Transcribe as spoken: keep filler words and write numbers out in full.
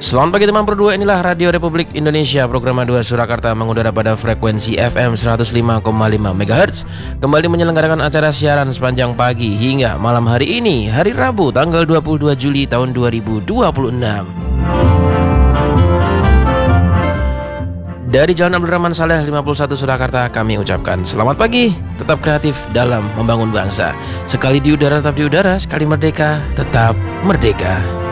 Selamat pagi teman berdua, inilah Radio Republik Indonesia. Program dua Surakarta mengudara pada frekuensi F M seratus lima koma lima megahertz. Kembali menyelenggarakan acara siaran sepanjang pagi hingga malam hari ini, hari Rabu tanggal dua puluh dua Juli tahun dua ribu dua puluh enam. Dari Jalan Abdul Rahman Saleh lima puluh satu Surakarta, kami ucapkan selamat pagi. Tetap kreatif dalam membangun bangsa. Sekali di udara tetap di udara, sekali merdeka tetap merdeka.